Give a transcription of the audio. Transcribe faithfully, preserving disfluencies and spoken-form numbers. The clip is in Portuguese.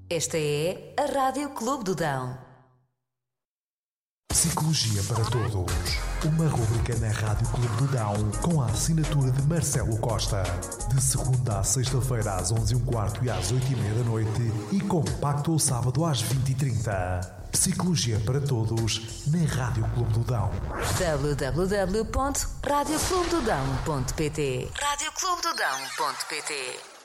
Esta é a Rádio Clube do Dão. Psicologia para Todos. Uma rubrica na Rádio Clube do Dão com a assinatura de Marcelo Costa. De segunda à sexta-feira às onze e um quarto e às oito e meia da noite e compacto ao sábado às vinte e trinta. Psicologia para Todos na Rádio Clube do Dão. w w w ponto rádio clube do dão ponto p t rádio clube do dão ponto p t